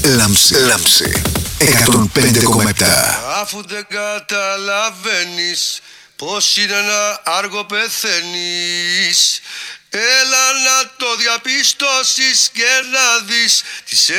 Λάμψη 105,7. Αφού δεν καταλαβαίνεις πως είναι να άργο πεθαίνεις, έλα να το διαπιστώσεις και να δεις τις